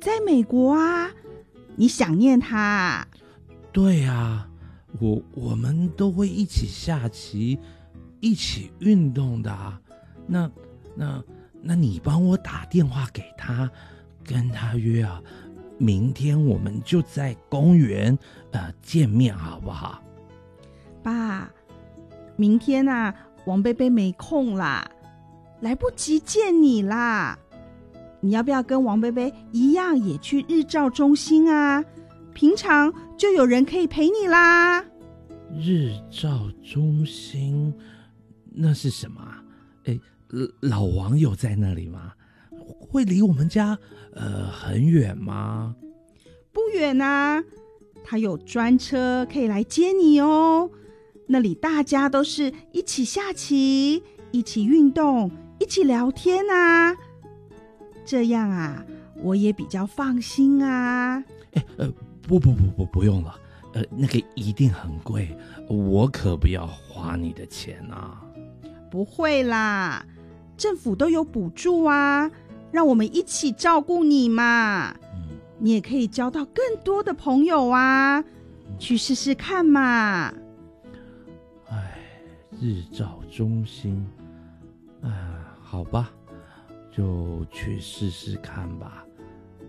在美国啊，你想念他啊？ 对啊，我们都会一起下棋，一起运动的啊。那你帮我打电话给他，跟他约啊，明天我们就在公园见面好不好？ 爸，明天啊，王贝贝没空啦，来不及见你啦。你要不要跟王贝贝一样也去日照中心啊？平常就有人可以陪你啦。 日照中心那是什么啊？老王有在那里吗？会离我们家很远吗？ 不远啊，他有专车可以来接你哦。那里大家都是一起下棋，一起运动，一起聊天啊。这样啊，我也比较放心啊。 不用了，那个一定很贵，我可不要花你的钱啊。 不会啦，政府都有补助啊，让我们一起照顾你嘛。你也可以交到更多的朋友啊，去试试看嘛。 日照中心，好吧，就去试试看吧。